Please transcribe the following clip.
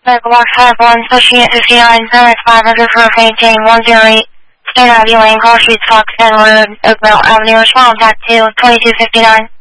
Block 51, pushing at 59, Paris 500 for maintain 108. State Abbey Lane, Hall Street, Fox End Road, Oakville Avenue, respond back to 2259.